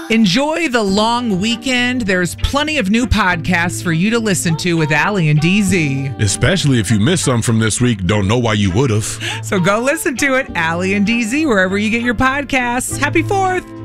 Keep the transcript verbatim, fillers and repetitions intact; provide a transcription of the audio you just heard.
Enjoy the long weekend. There's plenty of new podcasts for you to listen to with Allie and D Z. Especially if you missed some from this week, don't know why you would have. So go listen to it, Allie and D Z, wherever you get your podcasts. Happy fourth.